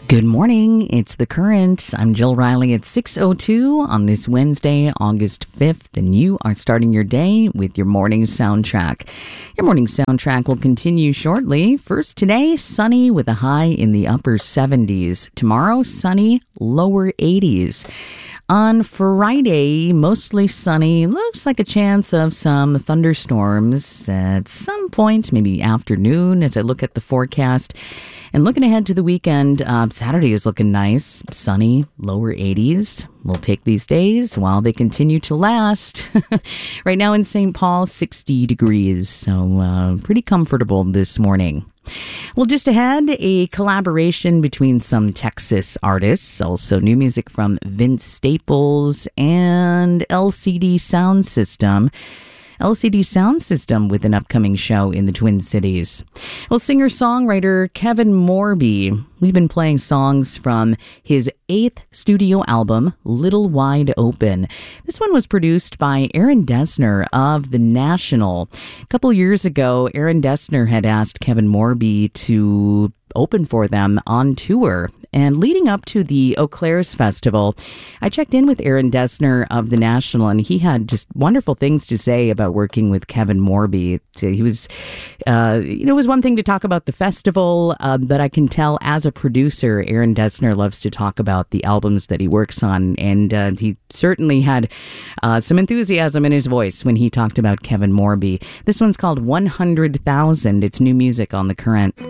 Good morning. It's The Current. I'm Jill Riley at 6:02 on this Wednesday, August 5th, and you are starting your day with your morning soundtrack. Your morning soundtrack will continue shortly. First today, sunny with a high in the upper 70s. Tomorrow, sunny, lower 80s. On Friday, mostly sunny. Looks like a chance of some thunderstorms at some point, maybe afternoon as I look at the forecast. And looking ahead to the weekend, Saturday is looking nice, sunny, lower 80s. We'll take these days while they continue to last. Right now in St. Paul, 60 degrees, so pretty comfortable this morning. Well, just ahead, a collaboration between some Texas artists, also new music from Vince Staples and LCD Sound System. LCD Sound System with an upcoming show in the Twin Cities. Well, singer-songwriter Kevin Morby, we've been playing songs from his 8th studio album, Little Wide Open. This one was produced by Aaron Dessner of The National. A couple years ago, Aaron Dessner had asked Kevin Morby to open for them on tour. And leading up to the Eau Claire's Festival, I checked in with Aaron Dessner of The National, and he had just wonderful things to say about working with Kevin Morby. He was, it was one thing to talk about the festival, but I can tell as a producer, Aaron Dessner loves to talk about the albums that he works on, and he certainly had some enthusiasm in his voice when he talked about Kevin Morby. This one's called 100,000. It's new music on The Current.